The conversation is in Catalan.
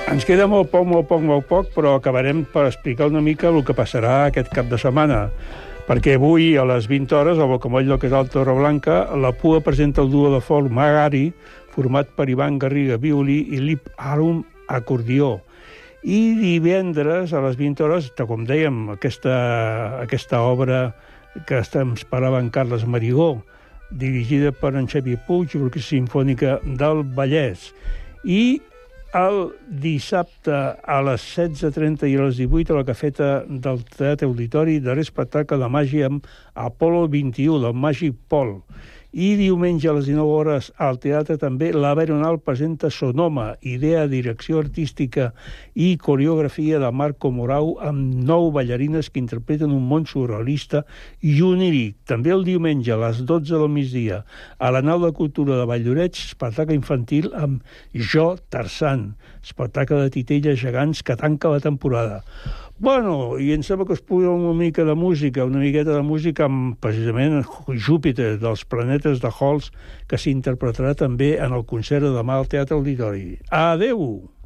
Ens queda molt poc, però acabarem per explicar una mica el que passarà aquest cap de setmana. Perquè avui, a les 20 hores, al Bocamoll del Casal Torreblanca, la PUA presenta el duo de folk Magari, format per Ivan Garriga, violí, i Lip Arum, acordió. I divendres, a les 20 hores, com dèiem, aquesta obra que ens parlava en Carles Marigó, dirigida per en Xavier Puig, l'Orquestra Simfònica del Vallès. I el dissabte a les 16:30 i a les 18 a la cafeta del Teatre Auditori, darrer espectacle de màgia amb Apolo 21, del Màgic Pol. I diumenge a les 19 hores al teatre també la Veronal presenta Sonoma, idea, direcció artística i coreografia de Marco Morau amb 9 ballarines que interpreten un món surrealista i oníric. També el diumenge a les 12 del migdia a la Nau de Cultura de Valldoreix, espectacle infantil amb Jo Tarzan, espectacle de titelles gegants que tanca la temporada. Bueno, i em sembla que es puja una miqueta de música amb precisament Júpiter, dels planetes de Halls, que s'interpretarà també en el concert de demà al Teatre Auditori. Adeu!